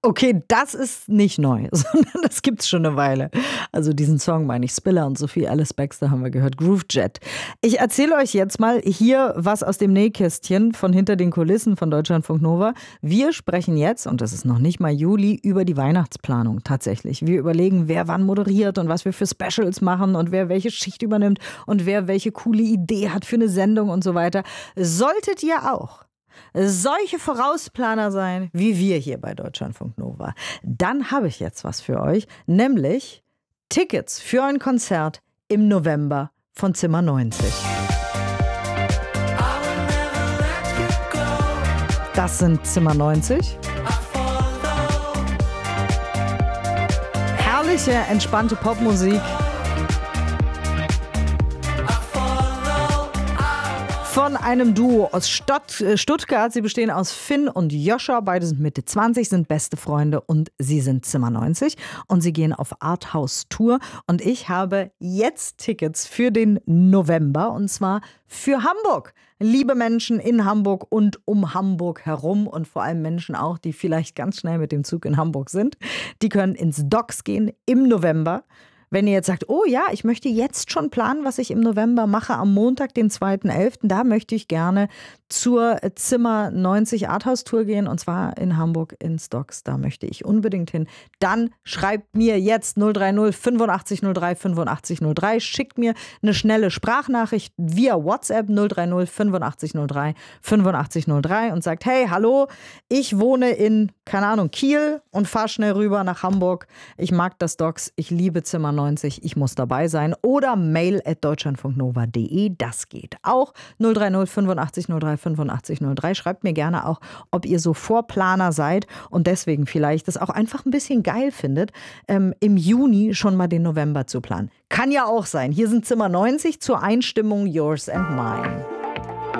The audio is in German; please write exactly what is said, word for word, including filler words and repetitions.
Okay, das ist nicht neu, sondern das gibt's schon eine Weile. Also diesen Song meine ich, Spiller und Sophie Alice Baxter haben wir gehört, Groove Jet. Ich erzähle euch jetzt mal hier was aus dem Nähkästchen von hinter den Kulissen von Deutschlandfunk Nova. Wir sprechen jetzt, und das ist noch nicht mal Juli, über die Weihnachtsplanung tatsächlich. Wir überlegen, wer wann moderiert und was wir für Specials machen und wer welche Schicht übernimmt und wer welche coole Idee hat für eine Sendung und so weiter. Solltet ihr auch solche Vorausplaner sein, wie wir hier bei Deutschlandfunk Nova, dann habe ich jetzt was für euch, nämlich Tickets für ein Konzert im November von Zimmer neunzig. Das sind Zimmer neunzig. Herrliche, entspannte Popmusik. Von einem Duo aus Stott, Stuttgart. Sie bestehen aus Finn und Joscha. Beide sind Mitte zwanzig, sind beste Freunde und sie sind Zimmer neunzig. Und sie gehen auf Arthouse-Tour. Und ich habe jetzt Tickets für den November und zwar für Hamburg. Liebe Menschen in Hamburg und um Hamburg herum und vor allem Menschen auch, die vielleicht ganz schnell mit dem Zug in Hamburg sind, die können ins Docks gehen im November. Wenn ihr jetzt sagt, oh ja, ich möchte jetzt schon planen, was ich im November mache, am Montag, den zweiten elften, da möchte ich gerne zur Zimmer neunzig Arthouse-Tour gehen und zwar in Hamburg in Stocks, da möchte ich unbedingt hin. Dann schreibt mir jetzt null drei null fünfundachtzig null drei fünfundachtzig null drei, schickt mir eine schnelle Sprachnachricht via WhatsApp null drei null fünfundachtzig null drei fünfundachtzig null drei und sagt, hey, hallo, ich wohne in, keine Ahnung, Kiel und fahre schnell rüber nach Hamburg. Ich mag das Stocks, ich liebe Zimmer neunzig, ich muss dabei sein. Oder mail at deutschlandfunknova punkt de, das geht auch. null drei null fünfundachtzig null drei fünfundachtzig null drei. Schreibt mir gerne auch, ob ihr so Vorplaner seid und deswegen vielleicht das auch einfach ein bisschen geil findet, ähm, im Juni schon mal den November zu planen. Kann ja auch sein. Hier sind Zimmer neunzig zur Einstimmung Yours and Mine.